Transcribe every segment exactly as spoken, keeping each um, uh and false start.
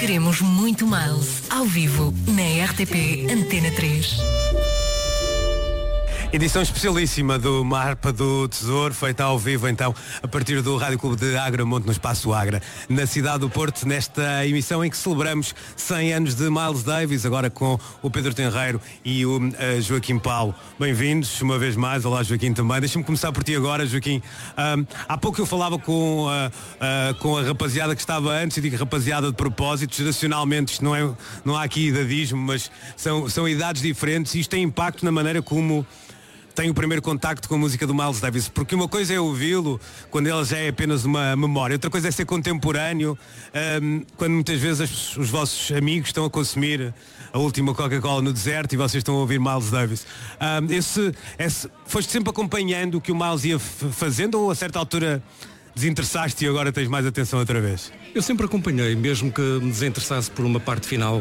Queremos muito Miles, ao vivo, na R T P Antena três. Edição especialíssima do Mapa do Tesouro, feita ao vivo então, a partir do Rádio Clube de Agramonte, no Espaço Agra, na cidade do Porto, nesta emissão em que celebramos cem anos de Miles Davis, agora com o Pedro Tenreiro e o uh, Joaquim Paulo. Bem-vindos uma vez mais. Olá, Joaquim, também. Deixa-me começar por ti agora, Joaquim. Um, há pouco eu falava com, uh, uh, com a rapaziada que estava antes, e digo rapaziada de propósito, geracionalmente isto não, é, não há aqui idadismo, mas são, são idades diferentes, e isto tem impacto na maneira como tem o primeiro contacto com a música do Miles Davis, porque uma coisa é ouvi-lo quando ele já é apenas uma memória, outra coisa é ser contemporâneo, um, quando muitas vezes as, os vossos amigos estão a consumir a última Coca-Cola no deserto e vocês estão a ouvir Miles Davis. Um, esse, esse, foste sempre acompanhando o que o Miles ia f- fazendo, ou a certa altura desinteressaste e agora tens mais atenção outra vez? Eu sempre acompanhei, mesmo que me desinteressasse por uma parte final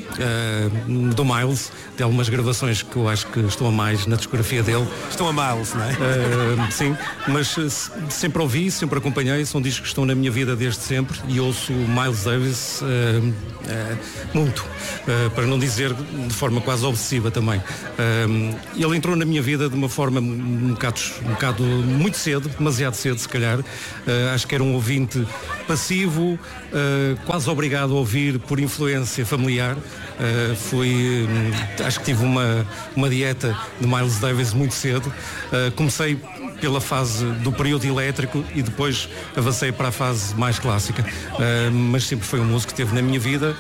uh, do Miles, de algumas gravações que eu acho que estão a mais na discografia dele. Estão a Miles, não é? Uh, sim, mas uh, sempre ouvi, sempre acompanhei, são discos que estão na minha vida desde sempre, e ouço o Miles Davis uh, uh, muito, uh, para não dizer de forma quase obsessiva também. Uh, ele entrou na minha vida de uma forma um bocado, um bocado muito cedo, demasiado cedo se calhar. Uh, acho que era um ouvinte passivo, uh, quase obrigado a ouvir por influência familiar. Uh, fui, um, acho que tive uma, uma dieta de Miles Davis muito cedo. Uh, comecei pela fase do período elétrico e depois avancei para a fase mais clássica. Uh, mas sempre foi um músico que teve na minha vida.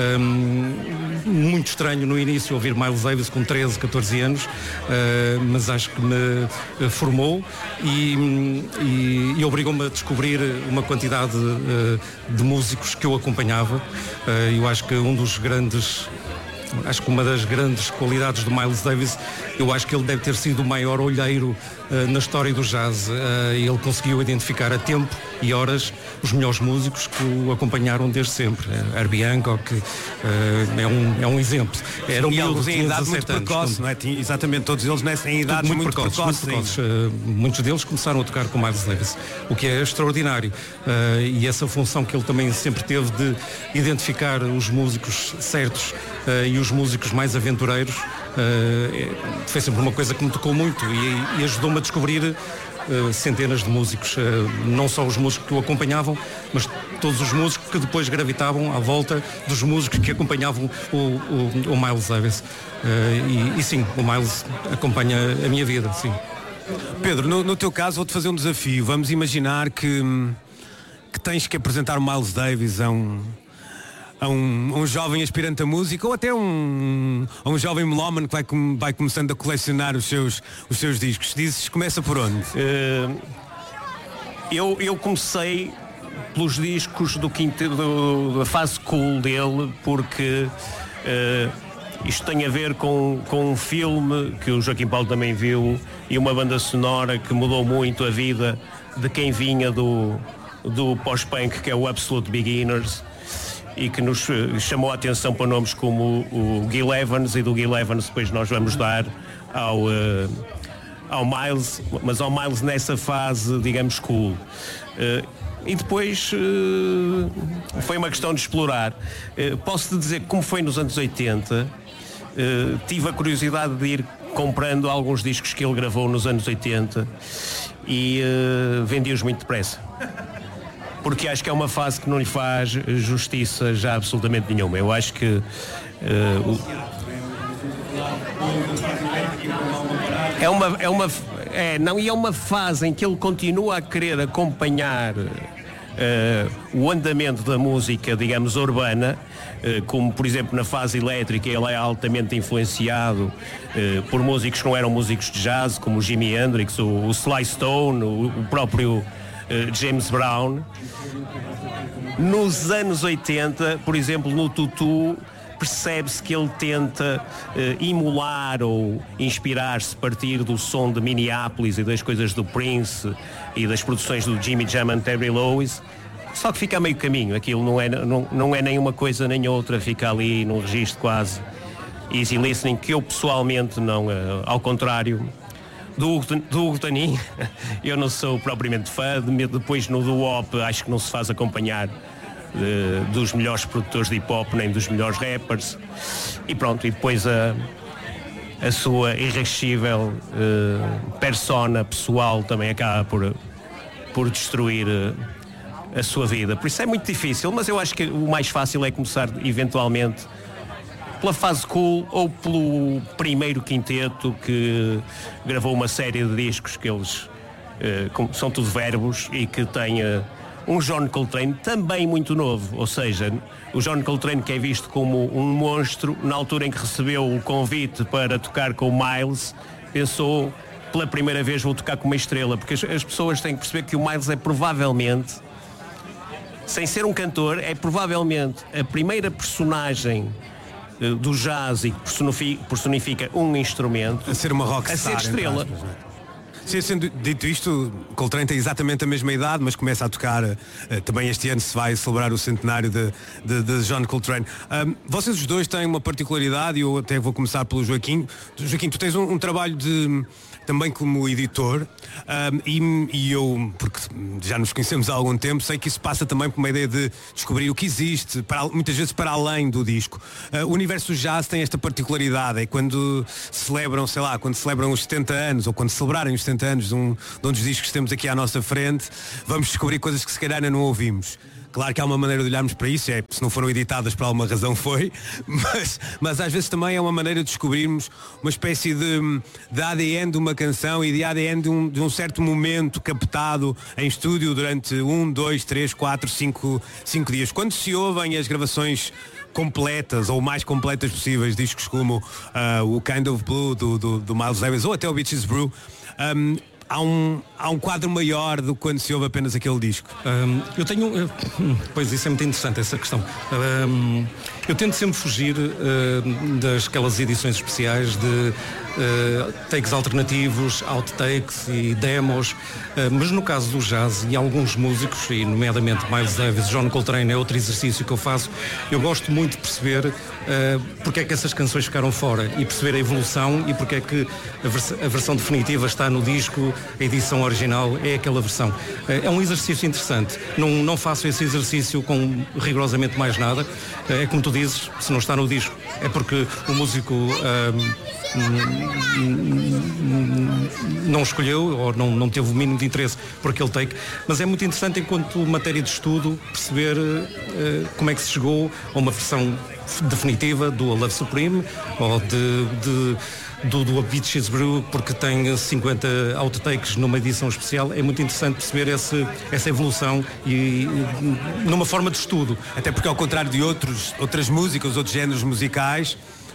Um, muito estranho no início ouvir Miles Davis com treze, catorze anos, uh, mas acho que me formou e, e, e obrigou-me a descobrir uma quantidade uh, de músicos que eu acompanhava. Uh, eu acho que um dos grandes Acho que uma das grandes qualidades do Miles Davis, eu acho que ele deve ter sido o maior olheiro uh, na história do jazz. Uh, ele conseguiu identificar a tempo e horas os melhores músicos que o acompanharam desde sempre. Uh, Herbie Hancock uh, é, um, é um exemplo. Era um e alguns em idade muito anos, precoce, quando... não é? Tinha, exatamente, todos eles nessa em idade muito, muito precoce. Muito precoces. Uh, muitos deles começaram a tocar com Miles Davis, o que é extraordinário. Uh, e essa função que ele também sempre teve de identificar os músicos certos uh, e os músicos mais aventureiros, uh, foi sempre uma coisa que me tocou muito e, e ajudou-me a descobrir uh, centenas de músicos, uh, não só os músicos que o acompanhavam, mas todos os músicos que depois gravitavam à volta dos músicos que acompanhavam o, o, o Miles Davis. Uh, e, e sim, o Miles acompanha a minha vida, sim. Pedro, no, no teu caso vou-te fazer um desafio. Vamos imaginar que, que tens que apresentar o Miles Davis a um... A um, a um jovem aspirante à música, ou até um, a um jovem melómano que vai, vai começando a colecionar os seus, os seus discos. Dizes, começa por onde? Uh, eu, eu comecei pelos discos do quinto, do, da fase cool dele, porque uh, isto tem a ver com, com um filme que o Joaquim Paulo também viu, e uma banda sonora que mudou muito a vida de quem vinha do, do pós-punk, que é o Absolute Beginners, e que nos chamou a atenção para nomes como o, o Gil Evans, e do Gil Evans depois nós vamos dar ao, uh, ao Miles, mas ao Miles nessa fase, digamos, cool. Uh, e depois uh, foi uma questão de explorar. Uh, posso-te dizer que, como foi nos anos oitenta, uh, tive a curiosidade de ir comprando alguns discos que ele gravou nos anos oitenta e uh, vendi-os muito depressa. Porque acho que é uma fase que não lhe faz justiça já absolutamente nenhuma. Eu acho que uh, o... é uma é uma é, não e é uma fase em que ele continua a querer acompanhar uh, o andamento da música, digamos, urbana, uh, como por exemplo na fase elétrica ele é altamente influenciado uh, por músicos que não eram músicos de jazz, como o Jimi Hendrix, o, o Sly Stone, o, o próprio Uh, James Brown. Nos anos oitenta, por exemplo, no Tutu, percebe-se que ele tenta uh, emular ou inspirar-se a partir do som de Minneapolis e das coisas do Prince e das produções do Jimmy Jam e Terry Lewis, só que fica a meio caminho. Aquilo não é, não, não é nem uma coisa nem outra, fica ali num registro quase easy listening, que eu pessoalmente não, uh, ao contrário do Hugo Tanin, eu não sou propriamente fã. Depois no doo-wop acho que não se faz acompanhar de, dos melhores produtores de hip-hop, nem dos melhores rappers. E pronto, e depois a, a sua irrascível uh, persona pessoal também acaba por, por destruir uh, a sua vida. Por isso é muito difícil, mas eu acho que o mais fácil é começar eventualmente pela fase cool ou pelo primeiro quinteto que gravou uma série de discos que eles uh, são tudo verbos e que tem uh, um John Coltrane também muito novo, ou seja, o John Coltrane, que é visto como um monstro, na altura em que recebeu o convite para tocar com o Miles, pensou, pela primeira vez vou tocar com uma estrela, porque as, as pessoas têm que perceber que o Miles é provavelmente, sem ser um cantor, é provavelmente a primeira personagem uh, do jazz e que personifica, personifica um instrumento a ser uma rockstar, a ser estrela. Sim, sendo dito isto, Coltrane tem exatamente a mesma idade, mas começa a tocar, uh, também este ano se vai celebrar o centenário de, de, de John Coltrane. Um, vocês os dois têm uma particularidade, e eu até vou começar pelo Joaquim. Joaquim, tu tens um, um trabalho de, também como editor, um, e, e eu, porque já nos conhecemos há algum tempo, sei que isso passa também por uma ideia de descobrir o que existe, para, muitas vezes para além do disco. Uh, o universo do jazz tem esta particularidade, é quando celebram, sei lá, quando celebram os setenta anos, ou quando celebrarem os setenta anos de um, de um dos discos que temos aqui à nossa frente, vamos descobrir coisas que se calhar ainda não ouvimos. Claro que há uma maneira de olharmos para isso, é, se não foram editadas por alguma razão foi, mas, mas às vezes também é uma maneira de descobrirmos uma espécie de, de A D N de uma canção e de A D N de um, de um certo momento captado em estúdio durante um, dois, três, quatro, cinco, cinco dias. Quando se ouvem as gravações completas ou mais completas possíveis, discos como uh, o Kind of Blue do, do, do Miles Davis ou até o Bitches Brew, um, há, um, há um quadro maior do que quando se ouve apenas aquele disco. Um, eu tenho... Eu, pois isso é muito interessante, essa questão. Um, eu tento sempre fugir uh, das aquelas edições especiais de uh, takes alternativos, outtakes e demos, uh, mas no caso do jazz e alguns músicos, e nomeadamente Miles Davis, John Coltrane é outro exercício que eu faço, eu gosto muito de perceber uh, porque é que essas canções ficaram fora e perceber a evolução e porque é que a, vers a versão definitiva está no disco, a edição original é aquela versão. Uh, é um exercício interessante. Não, não faço esse exercício com rigorosamente mais nada. Uh, é como tu dizes, se não está no disco é porque o músico uh, não escolheu ou não, não teve o mínimo de interesse por aquele take, mas é muito interessante enquanto matéria de estudo perceber uh, como é que se chegou a uma versão definitiva do A Love Supreme ou de, de do, do A Bitches Brew, porque tem cinquenta outtakes numa edição especial. É muito interessante perceber esse, essa evolução e, e numa forma de estudo. Até porque ao contrário de outros, outras músicas, outros géneros musicais,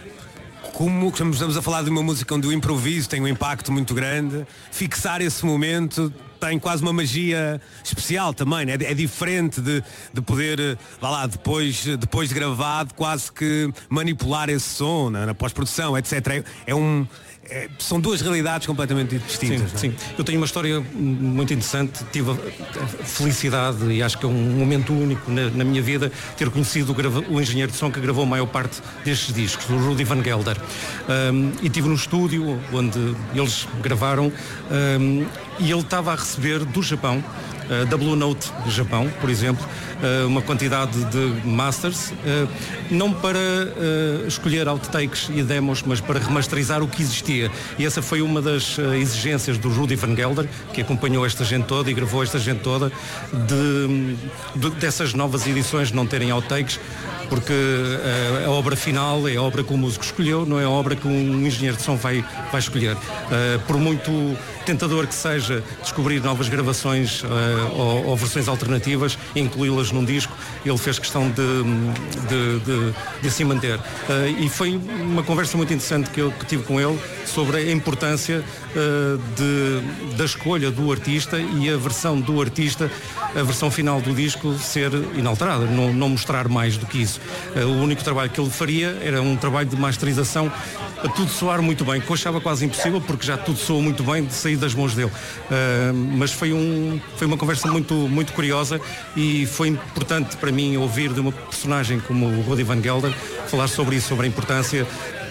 como estamos a falar de uma música onde o improviso tem um impacto muito grande, fixar esse momento tem quase uma magia especial também, né? É diferente de, de poder, vá lá, depois, depois de gravado, quase que manipular esse som, né? Na pós-produção, etcétera. É, é um... É, são duas realidades completamente distintas. Sim, sim. Eu tenho uma história muito interessante. Tive a felicidade, e acho que é um momento único na, na minha vida, ter conhecido o, grava, o engenheiro de som que gravou a maior parte destes discos, o Rudy Van Gelder. Um, e estive no estúdio onde eles gravaram um, e ele estava a receber do Japão, uh, da Blue Note do Japão, por exemplo, uh, uma quantidade de masters, uh, não para uh, escolher outtakes e demos, mas para remasterizar o que existia. E essa foi uma das uh, exigências do Rudy Van Gelder, que acompanhou esta gente toda e gravou esta gente toda, de, de, dessas novas edições não terem outtakes, porque uh, a obra final é a obra que o músico escolheu, não é a obra que um engenheiro de som vai, vai escolher. Uh, por muito tentador que seja descobrir novas gravações uh, ou, ou versões alternativas e incluí-las num disco, ele fez questão de, de, de, de se manter. Uh, e foi uma conversa muito interessante que eu que tive com ele sobre a importância uh, de, da escolha do artista e a versão do artista, a versão final do disco ser inalterada, não, não mostrar mais do que isso. Uh, o único trabalho que ele faria era um trabalho de masterização a tudo soar muito bem, que eu achava quase impossível, porque já tudo soou muito bem de sair das mãos dele. Uh, mas foi, um, foi uma conversa muito, muito curiosa e foi importante para mim ouvir de uma personagem como o Rudy Van Gelder falar sobre isso, sobre a importância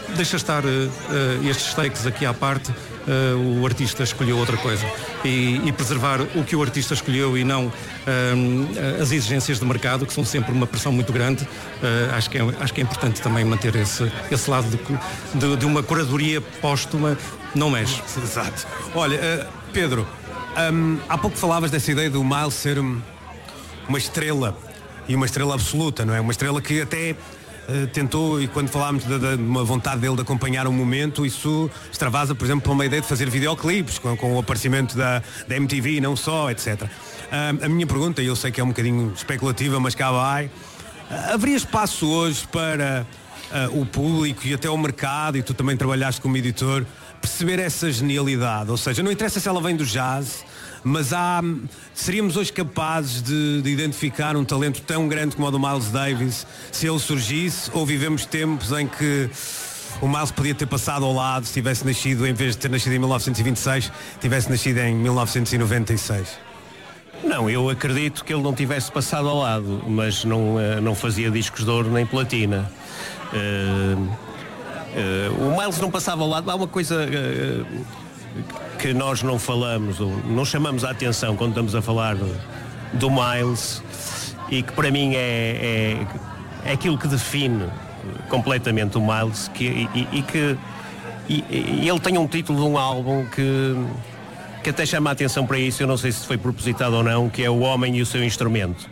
deixa estar uh, uh, estes takes aqui à parte. Uh, o artista escolheu outra coisa e, e preservar o que o artista escolheu e não uh, as exigências de mercado, que são sempre uma pressão muito grande. Uh, acho, que é, acho que é importante também manter esse, esse lado de, de, de uma curadoria póstuma, não mexe. Exato. Olha, uh, Pedro, um, há pouco falavas dessa ideia do Miles ser um, uma estrela e uma estrela absoluta, não é? Uma estrela que até Uh, tentou, e quando falámos de, de uma vontade dele de acompanhar um momento, isso extravasa, por exemplo, para uma ideia de fazer videoclipes com, com o aparecimento da, da M T V e não só, etcétera. Uh, a minha pergunta, e eu sei que é um bocadinho especulativa, mas cá vai, uh, haveria espaço hoje para uh, o público e até o mercado, e tu também trabalhaste como editor, perceber essa genialidade? Ou seja, não interessa se ela vem do jazz, mas há, seríamos hoje capazes de, de identificar um talento tão grande como o do Miles Davis se ele surgisse, ou vivemos tempos em que o Miles podia ter passado ao lado se tivesse nascido, em vez de ter nascido em mil novecentos e vinte e seis, tivesse nascido em mil novecentos e noventa e seis? Não, eu acredito que ele não tivesse passado ao lado, mas não, não fazia discos de ouro nem platina. Uh, uh, o Miles não passava ao lado. Há uma coisa uh, que nós não falamos, ou não chamamos a atenção quando estamos a falar do, do Miles, e que para mim é, é, é aquilo que define completamente o Miles, que, e, e que e, e ele tem um título de um álbum que, que até chama a atenção para isso. Eu não sei se foi propositado ou não, que é O Homem e o Seu Instrumento.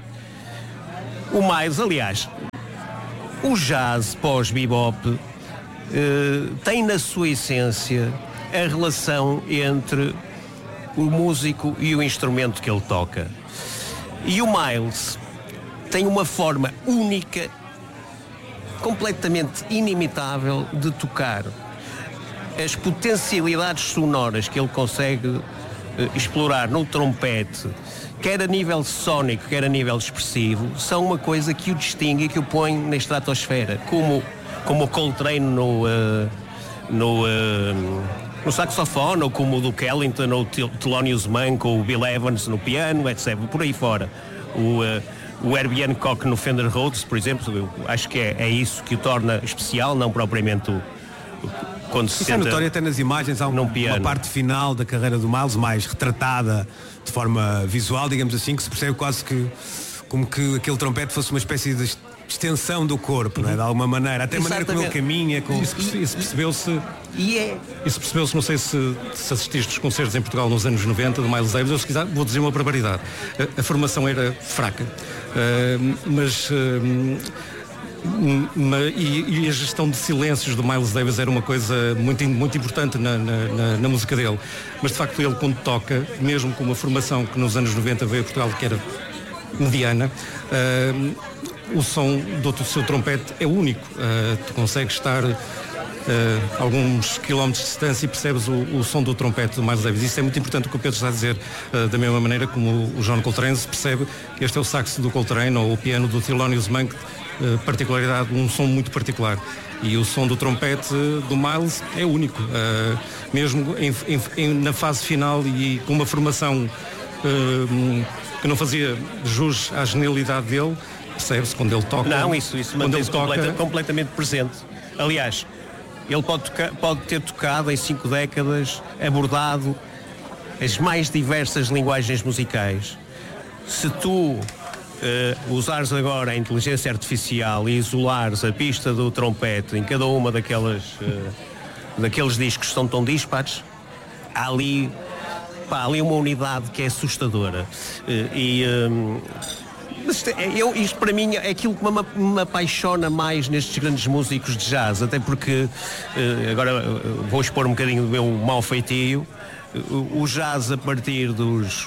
O Miles, aliás, o jazz pós-bebop eh, tem na sua essência a relação entre o músico e o instrumento que ele toca. E o Miles tem uma forma única, completamente inimitável de tocar. As potencialidades sonoras que ele consegue uh, explorar no trompete, quer a nível sónico, quer a nível expressivo, são uma coisa que o distingue e que o põe na estratosfera, como, como o Coltrane no, uh, no, uh, no saxofone, ou como o Duke Ellington, ou o Thelonious Monk, ou o Bill Evans no piano, etcétera. Por aí fora. O, uh, o Herbie Hancock no Fender Rhodes, por exemplo, eu acho que é, é isso que o torna especial, não propriamente o, quando se Isso é notório até nas imagens. Há um, uma parte final da carreira do Miles mais retratada de forma visual, digamos assim, que se percebe quase que como que aquele trompete fosse uma espécie de extensão do corpo, uhum. não é? De alguma maneira, até a maneira como ele caminha. Com... Isso, isso percebeu-se. E é. Isso percebeu-se, não sei se, se assististe aos concertos em Portugal nos anos noventa de Miles Davis. Eu, se quiser, vou dizer uma barbaridade. A, a formação era fraca, uh, mas. Uh, E, e a gestão de silêncios do Miles Davis era uma coisa muito, muito importante na, na, na música dele. Mas de facto ele, quando toca, mesmo com uma formação que nos anos noventa veio a Portugal, que era mediana, uh, o som do seu trompete é único. Uh, tu consegues estar uh, alguns quilómetros de distância e percebes o, o som do trompete do Miles Davis. Isso é muito importante, o que o Pedro está a dizer, uh, da mesma maneira como o John Coltrane se percebe que este é o saxo do Coltrane ou o piano do Thelonious Monk. Uh, particularidade, um som muito particular, e o som do trompete uh, do Miles é único, uh, mesmo em, em, em, na fase final e com uma formação uh, que não fazia jus à genialidade dele, percebe-se quando ele toca. Não, isso, isso mantém-se toca... completa, completamente presente. Aliás, ele pode, tocar, pode ter tocado em cinco décadas, abordado as mais diversas linguagens musicais. Se tu Uh, usares agora a inteligência artificial e isolares a pista do trompete em cada uma daquelas uh, daqueles discos que são tão dispares, há ali, pá, há ali uma unidade que é assustadora. Uh, e um, isto, eu, isto para mim é aquilo que me, me apaixona mais nestes grandes músicos de jazz, até porque uh, agora uh, vou expor um bocadinho do meu mau feitio. Uh, o jazz, a partir dos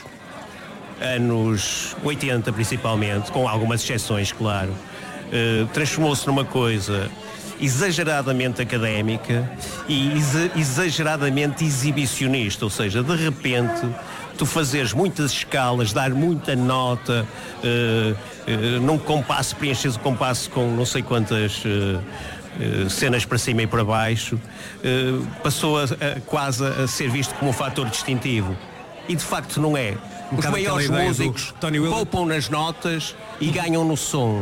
anos oitenta principalmente, com algumas exceções, claro, uh, transformou-se numa coisa exageradamente académica e exa- exageradamente exibicionista, ou seja, de repente tu fazeres muitas escalas, dar muita nota, uh, uh, num compasso, preenches o compasso com não sei quantas uh, uh, cenas para cima e para baixo, uh, passou a, a, quase a ser visto como um fator distintivo. E de facto não é. Um Os maiores músicos poupam nas notas e ganham no som.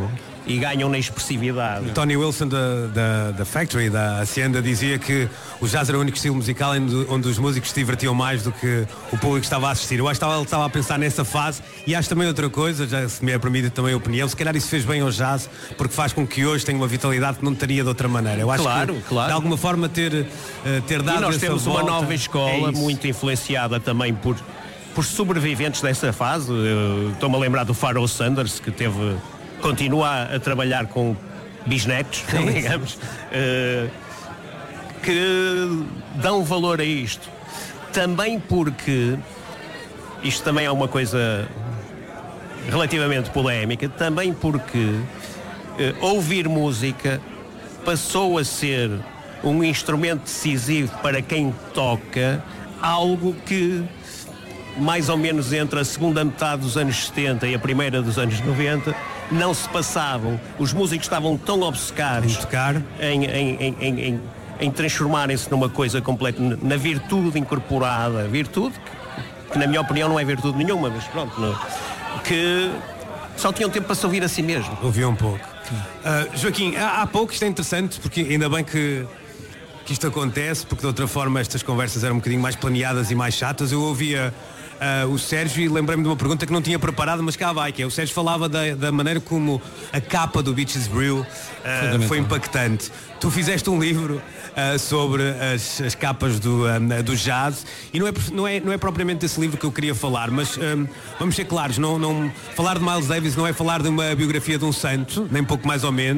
e ganham na expressividade. Tony Wilson da, da, da Factory, da Hacienda, dizia que o jazz era o único estilo musical onde os músicos se divertiam mais do que o público estava a assistir. Eu acho que ele estava a pensar nessa fase e acho também outra coisa, já se me é permitido também a opinião, se calhar isso fez bem ao jazz porque faz com que hoje tenha uma vitalidade que não teria de outra maneira. Eu acho claro, que claro. de alguma forma ter, ter dado e nós essa temos volta, uma nova escola é muito influenciada também por, por sobreviventes dessa fase. Eu estou-me a lembrar do Pharoah Sanders, que teve, continua a trabalhar com bisnetos, digamos, uh, que dão valor a isto. Também porque, isto também é uma coisa relativamente polémica, também porque uh, ouvir música passou a ser um instrumento decisivo para quem toca, algo que mais ou menos entre a segunda metade dos anos setenta e a primeira dos anos noventa não se passavam. Os músicos estavam tão obcecados em tocar, em, em, em, em, em transformarem-se numa coisa completa, na virtude incorporada, virtude que, que na minha opinião não é virtude nenhuma, mas pronto, não, que só tinham tempo para se ouvir a si mesmo. Ouviam um pouco. Uh, Joaquim, há, há pouco, isto é interessante, porque ainda bem que que isto acontece, porque de outra forma estas conversas eram um bocadinho mais planeadas e mais chatas. Eu ouvia uh, o Sérgio e lembrei-me de uma pergunta que não tinha preparado, mas cá vai, que é, o Sérgio falava da, da maneira como a capa do Beaches Brew uh, foi impactante. Tu fizeste um livro uh, sobre as, as capas do, um, do jazz e não é, não, é, não é propriamente desse livro que eu queria falar, mas um, vamos ser claros, não, não, falar de Miles Davis não é falar de uma biografia de um santo, nem pouco mais ou menos.